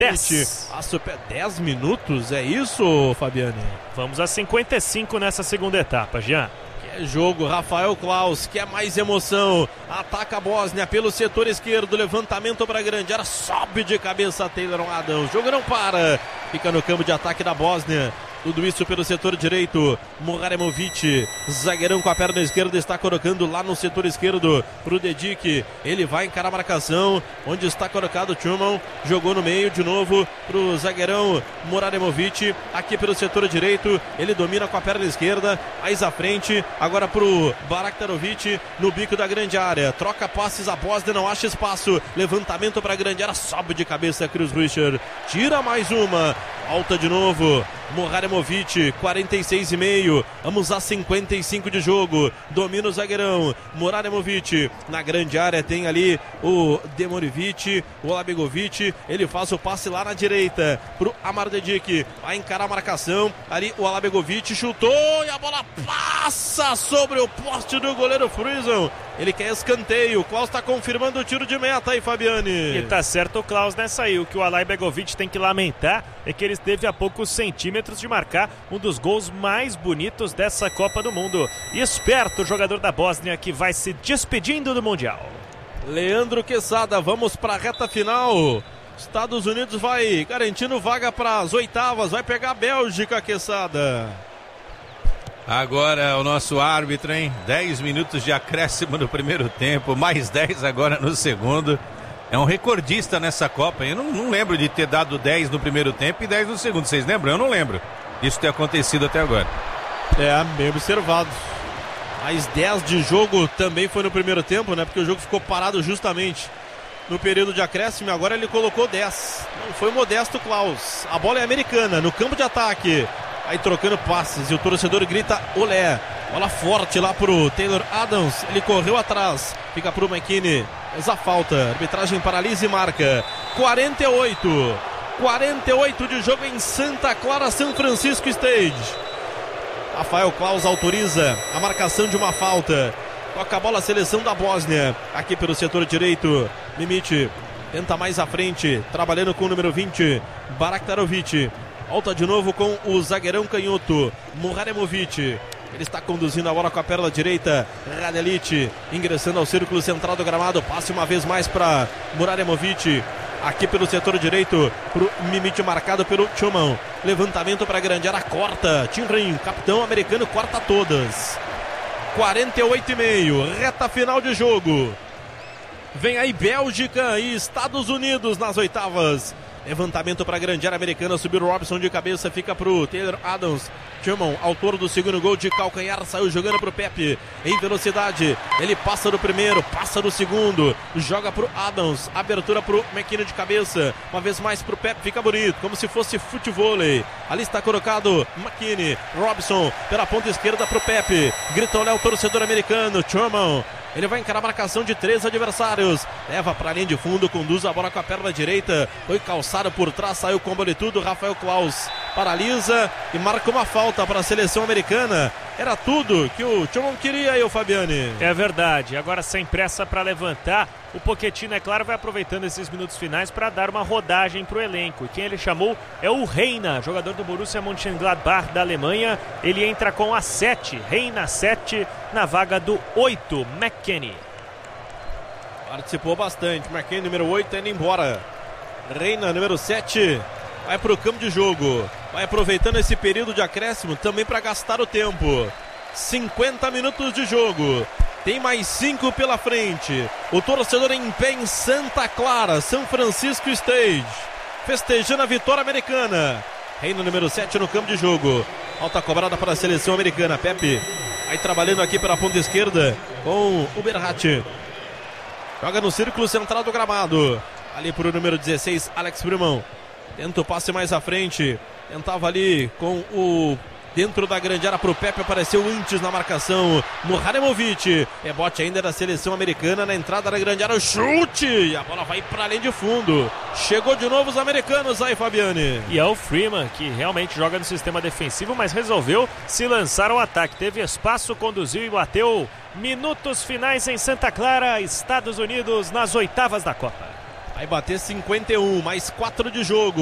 10 minutos, é isso, Fabiane? Vamos a 55 nessa segunda etapa, Jean. Que jogo, Rafael Klaus, que é mais emoção. Ataca a Bósnia pelo setor esquerdo, levantamento para a grande área, sobe de cabeça Taylor Adams. O jogo não para, fica no campo de ataque da Bósnia. Tudo isso pelo setor direito. Muharemovic, zagueirão com a perna esquerda, está colocando lá no setor esquerdo pro Dedic. Ele vai encarar a marcação, onde está colocado o Tchuman. Jogou no meio de novo pro zagueirão Muharemovic. Aqui pelo setor direito, ele domina com a perna esquerda, mais à frente. Agora pro Baraktarovic no bico da grande área. Troca passes, a Bósnia não acha espaço. Levantamento para a grande área, sobe de cabeça Chris Richard. Tira mais uma. Volta de novo. Muharemovic, 46,5. Vamos a 55 de jogo. Domina o zagueirão. Muharemovic na grande área. Tem ali o Demorivic, o Alabegovic. Ele faz o passe lá na direita pro Amar Dedic. Vai encarar a marcação. Ali o Alabegovic chutou e a bola passa sobre o poste do goleiro Friesen. Ele quer escanteio. O Klaus está confirmando o tiro de meta aí, Fabiane. E tá certo o Klaus nessa aí. O que o Alabegovic tem que lamentar é que ele esteve a poucos centímetros de marcar um dos gols mais bonitos dessa Copa do Mundo. E esperto o jogador da Bósnia, que vai se despedindo do Mundial. Leandro Quesada, vamos para a reta final. Estados Unidos vai garantindo vaga para as oitavas, vai pegar a Bélgica, Quesada. Agora o nosso árbitro, hein? 10 minutos de acréscimo no primeiro tempo, mais 10 agora no segundo. É um recordista nessa Copa. Eu não lembro de ter dado 10 no primeiro tempo e 10 no segundo. Vocês lembram? Eu não lembro disso ter acontecido até agora. É, bem observado. Mais 10 de jogo também foi no primeiro tempo, né? Porque o jogo ficou parado justamente no período de acréscimo. Agora ele colocou 10. Não foi modesto, Klaus. A bola é americana, no campo de ataque. Aí trocando passes e o torcedor grita olé. Bola forte lá pro Taylor Adams. Ele correu atrás. Fica pro McKinney. Fez a falta. Arbitragem paralisa e marca. 48 de jogo em Santa Clara, São Francisco Stage. Rafael Klaus autoriza a marcação de uma falta. Toca a bola a seleção da Bósnia. Aqui pelo setor direito. Mimic tenta mais à frente. Trabalhando com o número 20. Baraktarovic. Volta de novo com o zagueirão canhoto, Muharemovic. Ele está conduzindo a bola com a perna direita. Radelic ingressando ao círculo central do gramado. Passe uma vez mais para Muharemovic. Aqui pelo setor direito, para o Mimic marcado pelo Tchuman. Levantamento para a grande área, corta. Tim Rim, capitão americano, corta todas. 48,5, reta final de jogo. Vem aí Bélgica e Estados Unidos nas oitavas. Levantamento para a grande área americana, subiu o Robson de cabeça, fica para o Taylor Adams. Tchuman, autor do segundo gol de calcanhar, saiu jogando para o Pepe em velocidade. Ele passa do primeiro, passa do segundo, joga para o Adams, abertura para o McKinney de cabeça, uma vez mais para o Pepe, fica bonito, como se fosse futevôlei. Ali está colocado McKinney, Robson pela ponta esquerda para o Pepe, gritou o torcedor americano. Tchuman, ele vai encarar a marcação de 3 adversários. Leva para a linha de fundo, conduz a bola com a perna direita. Foi calçado por trás, saiu com o tudo. Rafael Klaus paralisa e marca uma falta para a seleção americana. Era tudo que o Tchuman queria aí, o Fabiane. É verdade. Agora sem pressa para levantar. O Pochettino, é claro, vai aproveitando esses minutos finais para dar uma rodagem para o elenco. E quem ele chamou é o Reina, jogador do Borussia Mönchengladbach da Alemanha. Ele entra com a 7, Reina 7, na vaga do 8, McKinney. Participou bastante. McKinney, número 8, indo embora. Reina, número 7, vai para o campo de jogo. Vai aproveitando esse período de acréscimo também para gastar o tempo. 50 minutos de jogo. Tem mais 5 pela frente. O torcedor em pé em Santa Clara, São Francisco Stage, festejando a vitória americana. Reina, número 7, no campo de jogo. Alta cobrada para a seleção americana. Pepe vai trabalhando aqui pela ponta esquerda com o Berratti. Joga no círculo central do gramado. Ali por o número 16, Alex Brimão. Tenta o passe mais à frente. Tentava ali com o... dentro da grande área para o Pepe, apareceu antes na marcação. Muharemovic, rebote ainda da seleção americana na entrada da grande área, o chute, e a bola vai para além de fundo. Chegou de novo os americanos aí, Fabiane. E é o Freeman, que realmente joga no sistema defensivo, mas resolveu se lançar ao ataque. Teve espaço, conduziu e bateu. Minutos finais em Santa Clara, Estados Unidos nas oitavas da Copa. Vai bater 51, mais 4 de jogo.